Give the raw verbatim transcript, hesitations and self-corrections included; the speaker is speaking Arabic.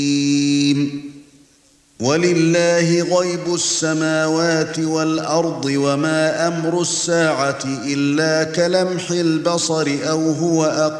وَلِلَّهِ غَيْبُ السَّمَاوَاتِ وَالْأَرْضِ وَمَا أَمْرُ السَّاعَةِ إِلَّا كَلَمْحِ الْبَصَرِ أَوْ هُوَ أَقْرَبُ